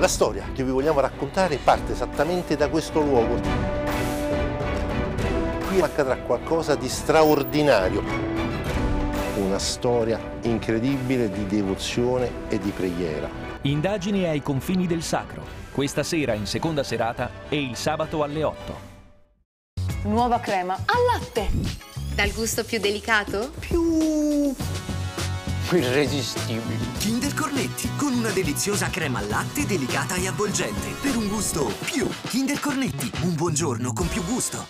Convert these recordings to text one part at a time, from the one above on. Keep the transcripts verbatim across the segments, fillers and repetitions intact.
La storia che vi vogliamo raccontare parte esattamente da questo luogo. Qui accadrà qualcosa di straordinario. Una storia incredibile di devozione e di preghiera. Indagini ai confini del sacro. Questa sera in seconda serata e il sabato alle otto. Nuova crema al latte. Dal gusto più delicato? Più irresistibile. Kinder Cornetti, con una deliziosa crema al latte delicata e avvolgente. Per un gusto più. Kinder Cornetti, un buongiorno con più gusto.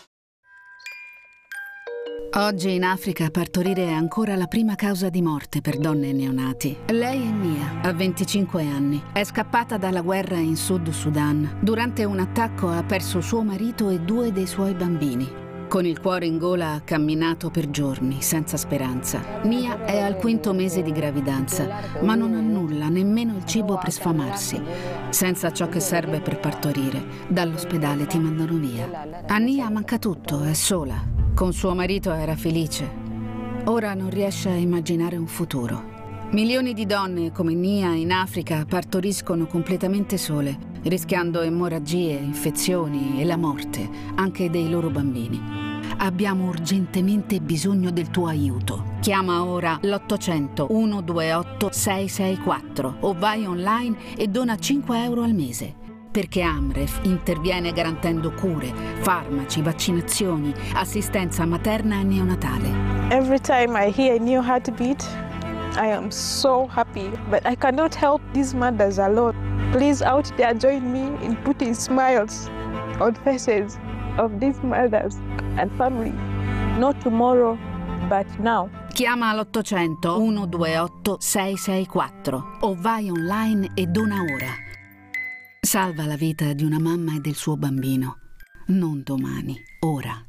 Oggi in Africa partorire è ancora la prima causa di morte per donne e neonati. Lei è Nia, ha venticinque anni. È scappata dalla guerra in Sud Sudan. Durante un attacco ha perso suo marito e due dei suoi bambini. Con il cuore in gola ha camminato per giorni, senza speranza. Nia è al quinto mese di gravidanza, ma non ha nulla, nemmeno il cibo per sfamarsi. Senza ciò che serve per partorire, dall'ospedale ti mandano via. A Nia manca tutto, è sola. Con suo marito era felice. Ora non riesce a immaginare un futuro. Milioni di donne come Nia in Africa partoriscono completamente sole, rischiando emorragie, infezioni e la morte, anche dei loro bambini. Abbiamo urgentemente bisogno del tuo aiuto. Chiama ora l'ottocento centodventotto sei sei quattro o vai online e dona cinque euro al mese. Perché Amref interviene garantendo cure, farmaci, vaccinazioni, assistenza materna e neonatale. Every time I hear a new heartbeat, I am so happy, but I cannot help these mothers alone. Please out there join me in putting smiles on faces of these mothers and family. Not tomorrow, but now. Chiama all'ottocento centodventotto sei sei quattro o vai online e dona ora. Salva la vita di una mamma e del suo bambino. Non domani, ora.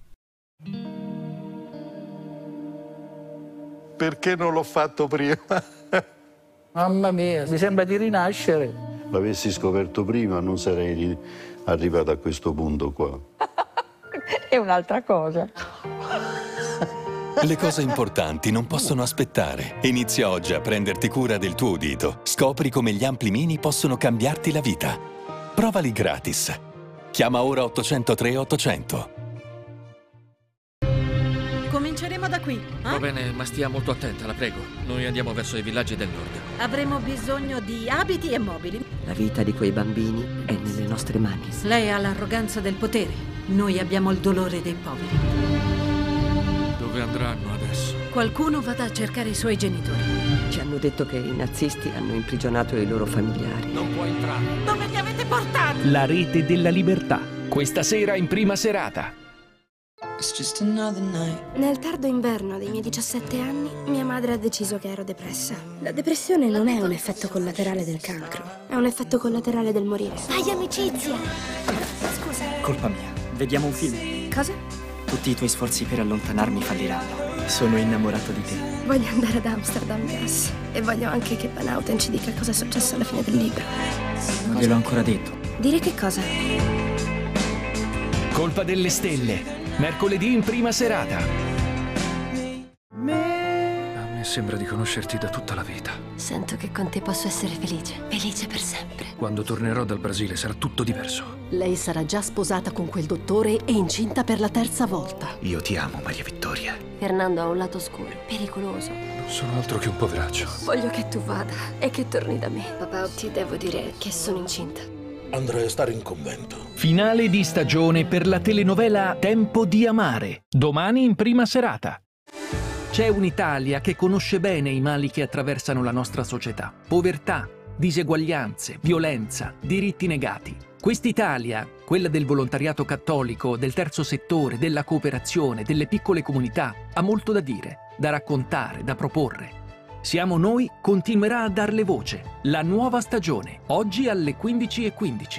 Perché non l'ho fatto prima? Mamma mia, mi sembra di rinascere. L'avessi scoperto prima non sarei arrivato a questo punto qua. È un'altra cosa. Le cose importanti non possono aspettare. Inizia oggi a prenderti cura del tuo udito. Scopri come gli ampli mini possono cambiarti la vita. Provali gratis. Chiama ora ottocentotre ottocento. Cominceremo da qui. Eh? Va bene, ma stia molto attenta, la prego. Noi andiamo verso i villaggi del nord. Avremo bisogno di abiti e mobili. La vita di quei bambini è nelle nostre mani. Lei ha l'arroganza del potere. Noi abbiamo il dolore dei poveri. Dove andranno adesso? Qualcuno vada a cercare i suoi genitori. Ci hanno detto che i nazisti hanno imprigionato i loro familiari. Non può entrare. Dove li avete portati? La rete della libertà. Questa sera in prima serata. Nel tardo inverno dei miei diciassette anni, mia madre ha deciso che ero depressa. La depressione non è un effetto collaterale del cancro, è un effetto collaterale del morire. Fai amicizia! Scusa. Colpa mia. Vediamo un film. Cosa? Tutti i tuoi sforzi per allontanarmi falliranno. Sono innamorato di te. Voglio andare ad Amsterdam Gas e voglio anche che Van Houten ci dica cosa è successo alla fine del libro. Non gliel'ho ancora detto. Dire che cosa? Colpa delle stelle. Mercoledì in prima serata. A me sembra di conoscerti da tutta la vita. Sento che con te posso essere felice. Felice per sempre. Quando tornerò dal Brasile sarà tutto diverso. Lei sarà già sposata con quel dottore e incinta per la terza volta. Io ti amo, Maria Vittoria. Fernando ha un lato oscuro, pericoloso. Non sono altro che un poveraccio. Voglio che tu vada e che torni da me. Papà, ti devo dire che sono incinta. Andrei a stare in convento. Finale di stagione per la telenovela Tempo di amare. Domani in prima serata. C'è un'Italia che conosce bene i mali che attraversano la nostra società. Povertà, diseguaglianze, violenza, diritti negati. Quest'Italia, quella del volontariato cattolico, del terzo settore, della cooperazione, delle piccole comunità, ha molto da dire, da raccontare, da proporre. Siamo Noi continuerà a darle voce. La nuova stagione, oggi alle quindici e quindici.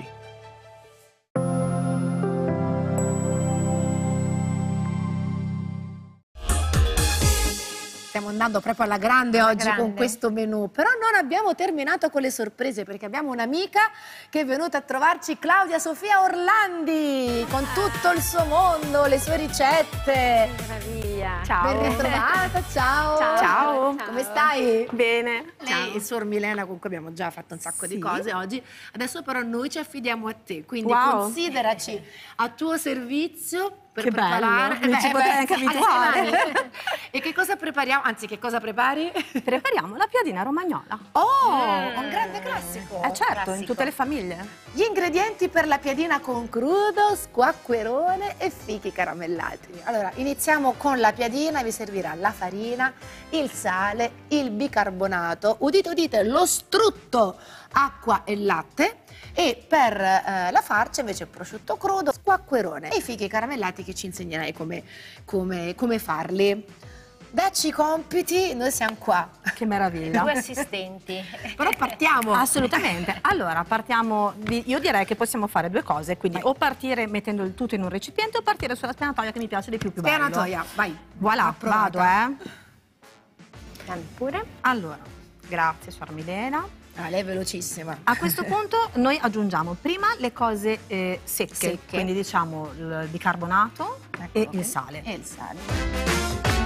Siamo andando proprio alla grande oggi grande. con questo menù, però non abbiamo terminato con le sorprese perché abbiamo un'amica che è venuta a trovarci, Claudia Sofia Orlandi, con tutto il suo mondo, le sue ricette. Meraviglia. Ciao. Ben ritrovata, ciao. Ciao. Ciao. Come stai? Bene. Lei e Sor Milena, con cui abbiamo già fatto un sacco Sì. di cose oggi, adesso però noi ci affidiamo a te, quindi Wow. consideraci a tuo servizio per Che bello, preparare. non ci potrei anche abituare. E che cosa prepariamo? Anzi, che cosa prepari? Prepariamo la piadina romagnola. Oh, Mm. un grande classico. Eh certo, Classico. in tutte le famiglie. Gli ingredienti per la piadina con crudo, squacquerone e fichi caramellati. Allora, iniziamo con la piadina, vi servirà la farina, il sale, il bicarbonato, udite udite, lo strutto, acqua e latte. E per eh, la farcia invece prosciutto crudo, squacquerone e i fichi caramellati che ci insegnerai come, come, come farli. Dacci i compiti, noi siamo qua. Che meraviglia. Due assistenti. Però partiamo. Assolutamente. Allora, partiamo, di- io direi che possiamo fare due cose, quindi o partire mettendo il tutto in un recipiente o partire sulla spianatoia che mi piace di più, più bello. Spianatoia, vai. Voilà, Approvata. vado, eh. Dammi pure. Allora, grazie Suor Milena. Ah, lei è velocissima. A questo punto noi aggiungiamo prima le cose eh, secche, Secche. quindi diciamo il bicarbonato e Eccolo il qui. sale. E il sale.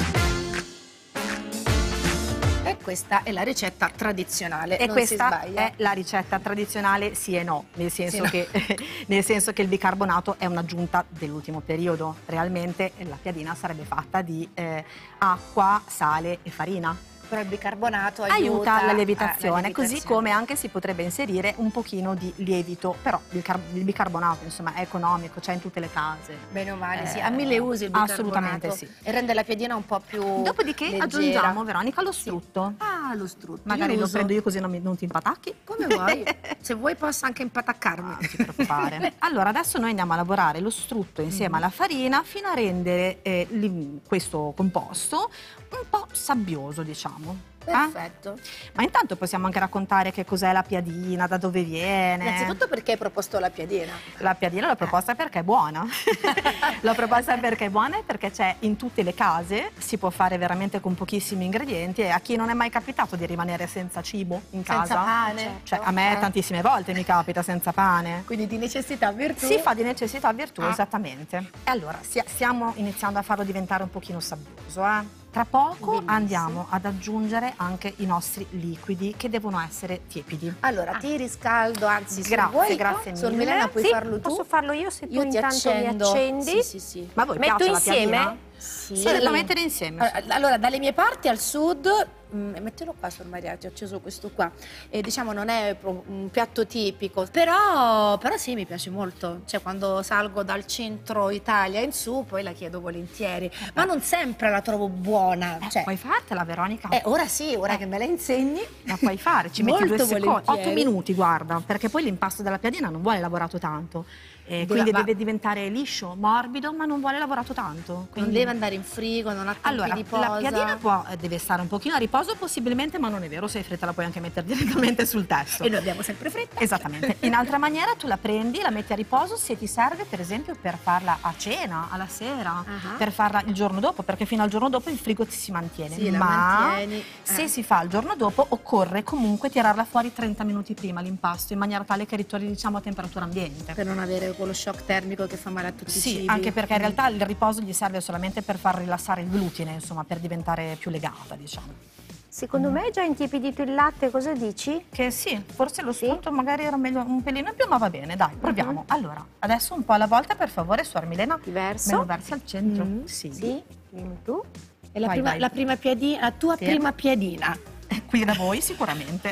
E questa è la ricetta tradizionale, E non questa si sbaglia. è la ricetta tradizionale sì e no, nel senso, Sì, che, nel senso che il bicarbonato è un'aggiunta dell'ultimo periodo. Realmente la piadina sarebbe fatta di eh, acqua, sale e farina. Però il bicarbonato aiuta, Aiuta la lievitazione, eh, la lievitazione. così come anche si potrebbe inserire un pochino di lievito, però il, car- il bicarbonato insomma è economico, c'è in tutte le case. Bene o male, sì, Eh, ha mille usi il bicarbonato. assolutamente sì. E rende la piadina un po' più Dopodiché leggera. aggiungiamo, Veronica, lo strutto. Ah, lo strutto. Magari io lo uso- prendo io così non, mi- non ti impatacchi. Come vuoi. Se vuoi posso anche impataccarmi. Non ti preoccupare. Allora, adesso noi andiamo a lavorare lo strutto insieme alla farina fino a rendere eh, li- questo composto un po' sabbioso, diciamo. Perfetto. Eh? Ma intanto possiamo anche raccontare che cos'è la piadina, da dove viene. Innanzitutto perché hai proposto la piadina? La piadina l'ho proposta perché è buona. L'ho proposta perché è buona e perché c'è in tutte le case, si può fare veramente con pochissimi ingredienti e a chi non è mai capitato di rimanere senza cibo in casa. Senza pane. Cioè a me Eh. tantissime volte mi capita senza pane. Quindi di necessità virtù. Si fa di necessità virtù, Ah. esattamente. E allora si- stiamo iniziando a farlo diventare un pochino sabbioso, eh. Tra poco Bellissimo. andiamo ad aggiungere anche i nostri liquidi che devono essere tiepidi. Allora, ti riscaldo, anzi, se Grazie, vuoi, grazie Sor mille. Milena, puoi Sì, farlo tu? posso farlo io se tu Io ti intanto mi accendo. accendi. Sì, sì, sì. Ma a voi Metto piace la insieme? piadina? Sì. Sì, da mettere insieme. Allora, allora, dalle mie parti al sud, mm, mettilo qua, Sor Maria, ti ho acceso questo qua. E diciamo non è pro- un piatto tipico, però, però sì, mi piace molto. Cioè, quando salgo dal centro Italia in su, poi la chiedo volentieri. Ma non sempre la trovo buona. Eh, Cioè, puoi fartela, Veronica? eh, ora sì, ora che me la insegni. La puoi fare, ci metti Molto due secondi, volentieri. otto minuti, guarda, perché poi l'impasto della piadina non vuole lavorato tanto. Eh, Deve- quindi va- deve diventare liscio, morbido, ma non vuole lavorato tanto. Non Quindi... deve andare in frigo, non ha tempi Allora, di posa. la piadina può, eh, deve stare un pochino a riposo possibilmente, ma non è vero, se hai fretta la puoi anche mettere direttamente sul testo. E noi abbiamo sempre fretta. Esattamente. In altra maniera tu la prendi, la metti a riposo se ti serve per esempio per farla a cena, alla sera, Ah. per farla il giorno dopo, perché fino al giorno dopo il frigo ti si mantiene. Sì, la ma mantieni. se Eh. si fa il giorno dopo occorre comunque tirarla fuori trenta minuti prima l'impasto, in maniera tale che ritorni diciamo a temperatura ambiente. Per non avere quello shock termico che fa male a tutti i Sì, cibi. anche perché in realtà il riposo gli serve solamente per far rilassare il glutine, insomma, per diventare più legata, diciamo. Secondo me è già intiepidito il latte, cosa dici? Che sì, forse lo strutto magari era meglio un pelino in più, ma va bene, dai, proviamo. Allora, adesso un po' alla volta, per favore, Suor Milena. Diverso. Me lo versi al centro. Mm. Sì. Sì, dimmi tu. È la, Vai, prima, vai. la prima piadina, la tua Sì. prima piadina. Qui da voi sicuramente.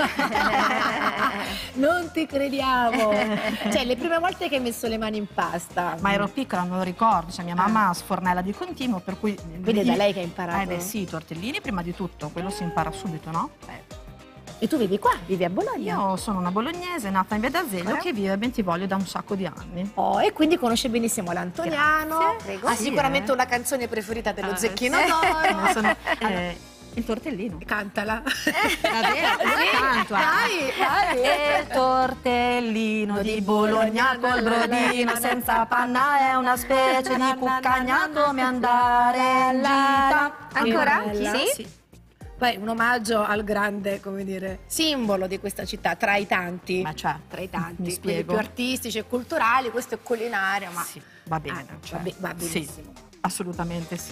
Non ti crediamo. Cioè, le prime volte che hai messo le mani in pasta. Ma ero piccola, me lo ricordo, cioè mia mamma sfornella di continuo, per cui... Quindi è da lei che hai imparato? Eh beh sì, i tortellini prima di tutto, quello si impara subito, no? Eh. E tu vivi qua? Vivi a Bologna? Io sono una bolognese, nata in Via d'Azeglio, Eh? che vive a Bentivoglio da un sacco di anni. Oh, e quindi conosce benissimo l'Antoniano. Grazie. Prego. Ha Sì, sicuramente eh. una canzone preferita dello Ah, Zecchino sì. d'Oro. Sono- eh, il tortellino. Cantala. Davvero? Io canto, eh. Dai, dai. E il tortellino di Bologna col brodino senza panna è una specie di cuccagna come andare in gita. Ancora? Bella. Sì? Sì. Poi un omaggio al grande, come dire, simbolo di questa città, tra i tanti. Ma cioè, tra i tanti, mi quelli spiego. più artistici e culturali, questo è culinario, ma Sì, va bene. ah, cioè, va, be- va benissimo. Sì, assolutamente sì.